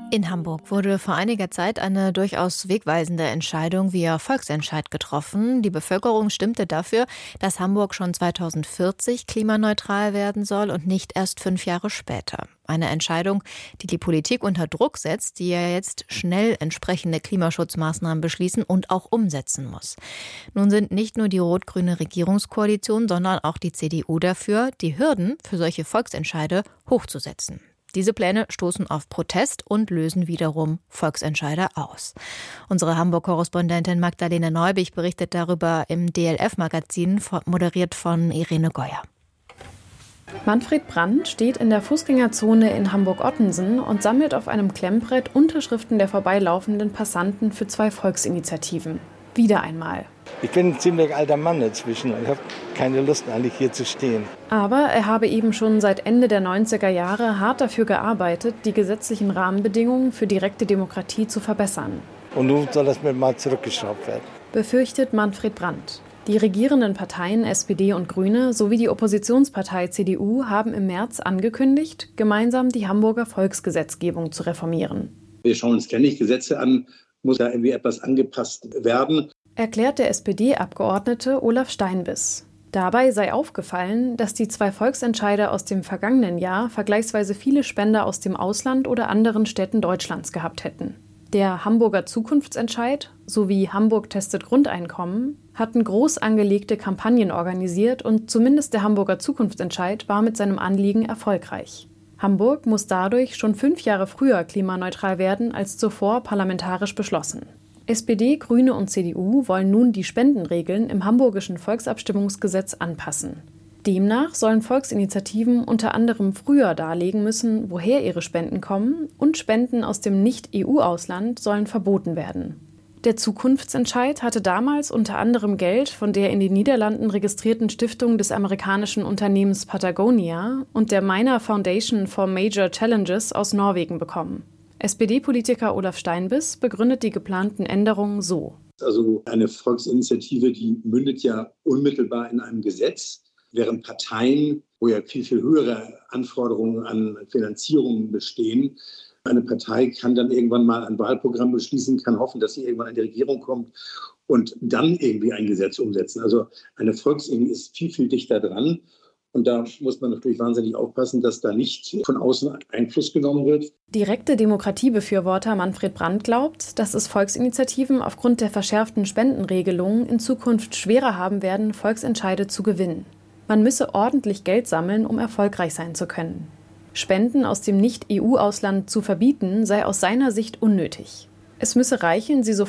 In Hamburg wurde vor einiger Zeit eine durchaus wegweisende Entscheidung via Volksentscheid getroffen. Die Bevölkerung stimmte dafür, dass Hamburg schon 2040 klimaneutral werden soll und nicht erst 5 Jahre später. Eine Entscheidung, die die Politik unter Druck setzt, die ja jetzt schnell entsprechende Klimaschutzmaßnahmen beschließen und auch umsetzen muss. Nun sind nicht nur die rot-grüne Regierungskoalition, sondern auch die CDU dafür, die Hürden für solche Volksentscheide hochzusetzen. Diese Pläne stoßen auf Protest und lösen wiederum Volksentscheide aus. Unsere Hamburg-Korrespondentin Magdalene Neubich berichtet darüber im DLF-Magazin, moderiert von Irene Geuer. Manfred Brandt steht in der Fußgängerzone in Hamburg-Ottensen und sammelt auf einem Klemmbrett Unterschriften der vorbeilaufenden Passanten für 2 Volksinitiativen. Wieder einmal. Ich bin ein ziemlich alter Mann inzwischen und habe keine Lust, eigentlich hier zu stehen. Aber er habe eben schon seit Ende der 90er Jahre hart dafür gearbeitet, die gesetzlichen Rahmenbedingungen für direkte Demokratie zu verbessern. Und nun soll das mir mal zurückgeschraubt werden. Befürchtet Manfred Brandt. Die regierenden Parteien SPD und Grüne sowie die Oppositionspartei CDU haben im März angekündigt, gemeinsam die Hamburger Volksgesetzgebung zu reformieren. Wir schauen uns ständig Gesetze an, muss da irgendwie etwas angepasst werden. Erklärt der SPD-Abgeordnete Olaf Steinbiss. Dabei sei aufgefallen, dass die 2 Volksentscheide aus dem vergangenen Jahr vergleichsweise viele Spender aus dem Ausland oder anderen Städten Deutschlands gehabt hätten. Der Hamburger Zukunftsentscheid sowie Hamburg testet Grundeinkommen hatten groß angelegte Kampagnen organisiert und zumindest der Hamburger Zukunftsentscheid war mit seinem Anliegen erfolgreich. Hamburg muss dadurch schon 5 Jahre früher klimaneutral werden als zuvor parlamentarisch beschlossen. SPD, Grüne und CDU wollen nun die Spendenregeln im hamburgischen Volksabstimmungsgesetz anpassen. Demnach sollen Volksinitiativen unter anderem früher darlegen müssen, woher ihre Spenden kommen, und Spenden aus dem Nicht-EU-Ausland sollen verboten werden. Der Zukunftsentscheid hatte damals unter anderem Geld von der in den Niederlanden registrierten Stiftung des amerikanischen Unternehmens Patagonia und der Minor Foundation for Major Challenges aus Norwegen bekommen. SPD-Politiker Olaf Steinbiss begründet die geplanten Änderungen so. Also eine Volksinitiative, die mündet ja unmittelbar in einem Gesetz, während Parteien, wo ja viel, viel höhere Anforderungen an Finanzierungen bestehen, eine Partei kann dann irgendwann mal ein Wahlprogramm beschließen, kann hoffen, dass sie irgendwann in die Regierung kommt und dann irgendwie ein Gesetz umsetzen. Also eine Volksinitiative ist viel, viel dichter dran. Und da muss man natürlich wahnsinnig aufpassen, dass da nicht von außen Einfluss genommen wird. Direkte Demokratiebefürworter Manfred Brandt glaubt, dass es Volksinitiativen aufgrund der verschärften Spendenregelungen in Zukunft schwerer haben werden, Volksentscheide zu gewinnen. Man müsse ordentlich Geld sammeln, um erfolgreich sein zu können. Spenden aus dem Nicht-EU-Ausland zu verbieten, sei aus seiner Sicht unnötig. Es müsse reichen, sie so